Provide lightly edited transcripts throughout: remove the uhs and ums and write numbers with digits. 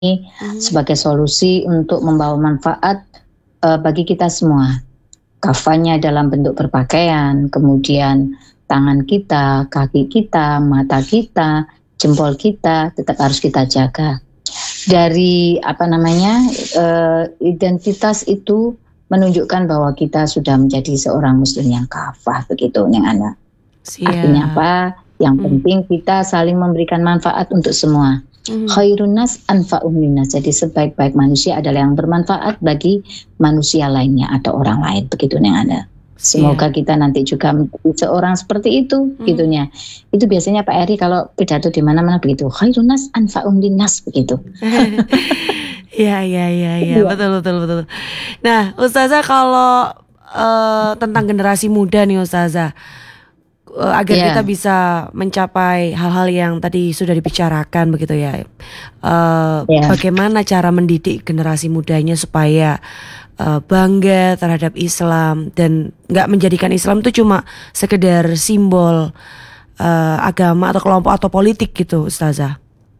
sebagai solusi untuk membawa manfaat bagi kita semua. Kafannya dalam bentuk berpakaian, kemudian tangan kita, kaki kita, mata kita, jempol kita tetap harus kita jaga. Dari identitas itu menunjukkan bahwa kita sudah menjadi seorang muslim yang kafah, begitu Neng Ana. Artinya apa? Yang penting kita saling memberikan manfaat untuk semua. Khairun nas anfa'uhum linnas. Jadi sebaik-baik manusia adalah yang bermanfaat bagi manusia lainnya atau orang lain, begitu Neng Ana. Semoga kita nanti juga menjadi seorang seperti itu, gitunya. Itu biasanya Pak Eri kalau pidato di mana-mana begitu. Khairun nas anfa'uhum linnas, begitu. Ya, betul. Nah, Ustazah, kalau tentang generasi muda nih Ustazah, agar kita bisa mencapai hal-hal yang tadi sudah dibicarakan begitu ya. Bagaimana cara mendidik generasi mudanya supaya bangga terhadap Islam dan nggak menjadikan Islam itu cuma sekedar simbol agama atau kelompok atau politik gitu, Ustazah?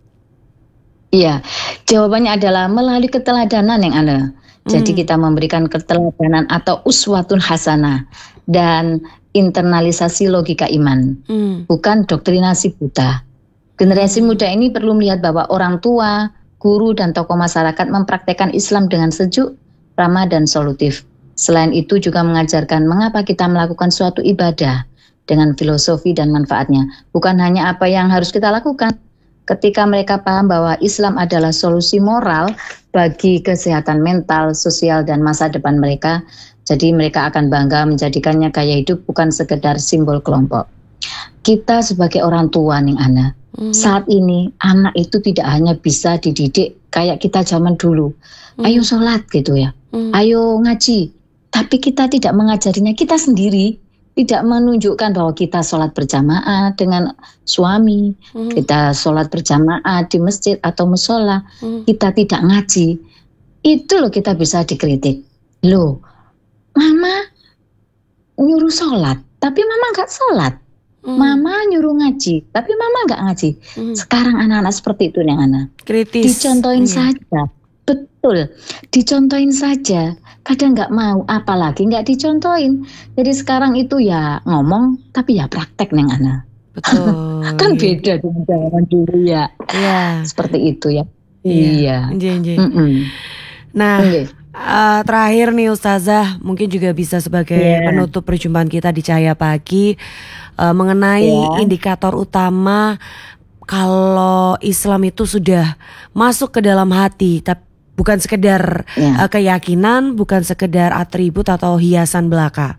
Iya, jawabannya adalah melalui keteladanan yang ada. Jadi kita memberikan keteladanan atau uswatun hasanah dan internalisasi logika iman, bukan doktrinasi buta. Generasi muda ini perlu melihat bahwa orang tua, guru, dan tokoh masyarakat mempraktekkan Islam dengan sejuk, ramah, dan solutif. Selain itu juga mengajarkan mengapa kita melakukan suatu ibadah dengan filosofi dan manfaatnya, bukan hanya apa yang harus kita lakukan. Ketika mereka paham bahwa Islam adalah solusi moral bagi kesehatan mental, sosial, dan masa depan mereka, jadi mereka akan bangga menjadikannya gaya hidup bukan sekedar simbol kelompok. Kita sebagai orang tua nih Ana, saat ini anak itu tidak hanya bisa dididik kayak kita zaman dulu. Ayo sholat gitu ya, ayo ngaji. Tapi kita tidak mengajarinya, kita sendiri tidak menunjukkan bahwa kita sholat berjamaah dengan suami, kita sholat berjamaah di masjid atau musola, kita tidak ngaji. Itu loh kita bisa dikritik. Loh, Mama nyuruh sholat, tapi Mama nggak sholat. Mama nyuruh ngaji, tapi Mama nggak ngaji. Sekarang anak-anak seperti itu nih Ana. Kritis. Dicontohin saja, betul. Dicontohin saja, kadang nggak mau, apalagi nggak dicontohin. Jadi sekarang itu ya ngomong, tapi ya praktek nih Ana. Betul. Kan beda dengan zaman dulu ya. Iya. Seperti itu ya. Iya. Nah. Terakhir nih Ustazah, mungkin juga bisa sebagai penutup perjumpaan kita di Cahaya Pagi, mengenai indikator utama kalau Islam itu sudah masuk ke dalam hati, tapi bukan sekedar keyakinan, bukan sekedar atribut atau hiasan belaka.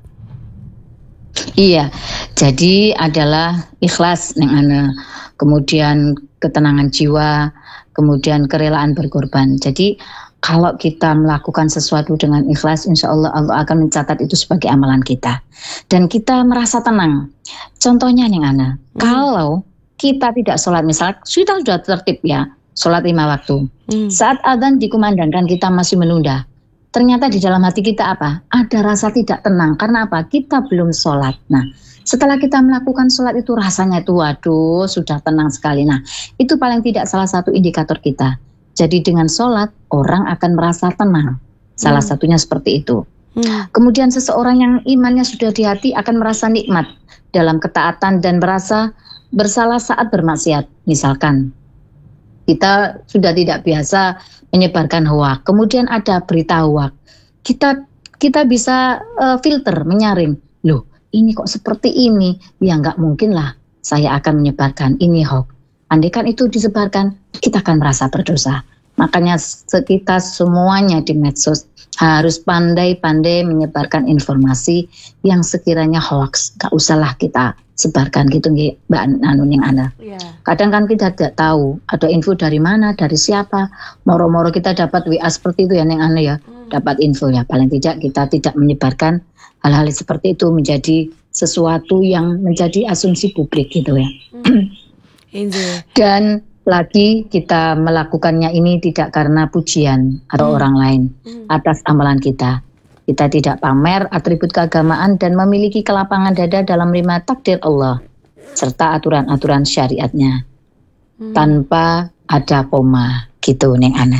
Iya, jadi adalah ikhlas Neng Ana, kemudian ketenangan jiwa, kemudian kerelaan berkorban. Jadi kalau kita melakukan sesuatu dengan ikhlas, insya Allah Allah akan mencatat itu sebagai amalan kita. Dan kita merasa tenang. Contohnya Neng Ana, kalau kita tidak sholat, misal sudah tertib ya, sholat 5 waktu. Saat adzan dikumandangkan kita masih menunda. Ternyata di dalam hati kita apa? Ada rasa tidak tenang. Karena apa? Kita belum sholat. Nah, setelah kita melakukan sholat itu rasanya itu waduh sudah tenang sekali. Nah, itu paling tidak salah satu indikator kita. Jadi dengan sholat orang akan merasa tenang. Salah satunya seperti itu. Kemudian seseorang yang imannya sudah di hati akan merasa nikmat dalam ketaatan dan merasa bersalah saat bermaksiat. Misalkan kita sudah tidak biasa menyebarkan hoak, kemudian ada berita hoak. Kita bisa filter, menyaring. Loh, ini kok seperti ini? Ya nggak mungkin lah saya akan menyebarkan ini hoak. Andaikan itu disebarkan, kita akan merasa berdosa. Makanya kita semuanya di medsos harus pandai-pandai menyebarkan informasi yang sekiranya hoax. Gak usahlah kita sebarkan gitu Mbak Nanuning Ana. Kadang kan kita tidak tahu ada info dari mana, dari siapa. Moro-moro kita dapat WA seperti itu ya Neng Ana ya. Dapat info ya, paling tidak kita tidak menyebarkan hal-hal seperti itu menjadi sesuatu yang menjadi asumsi publik gitu ya. Dan lagi kita melakukannya ini tidak karena pujian atau orang lain atas amalan kita. Kita tidak pamer atribut keagamaan dan memiliki kelapangan dada dalam menerima takdir Allah serta aturan-aturan syariatnya tanpa ada koma. gitu Neng Ana.